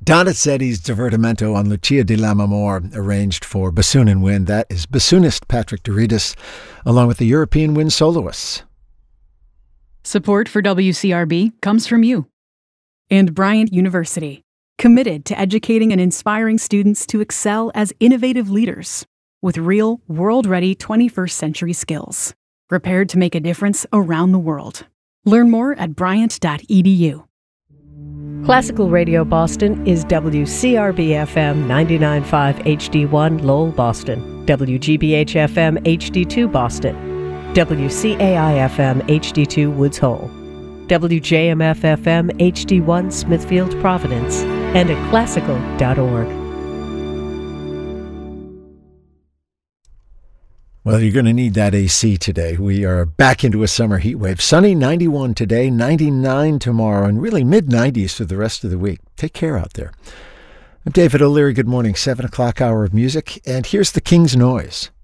Donizetti's Divertimento on Lucia di Lammermoor, arranged for bassoon and wind. That is bassoonist Patrick Douridas, along with the European wind soloists. Support for WCRB comes from you. And Bryant University, committed to educating and inspiring students to excel as innovative leaders with real, world-ready 21st century skills, prepared to make a difference around the world. Learn more at bryant.edu. Classical Radio Boston is WCRB-FM 99.5 HD1 Lowell, Boston, WGBH-FM HD2 Boston, WCAI-FM HD2 Woods Hole, WJMF-FM HD1 Smithfield, Providence, and at classical.org. Well, you're going to need that AC today. We are back into a summer heat wave. Sunny, 91 today, 99 tomorrow, and really mid-90s for the rest of the week. Take care out there. I'm David O'Leary. Good morning. 7 o'clock hour of music, and here's the King's Noise.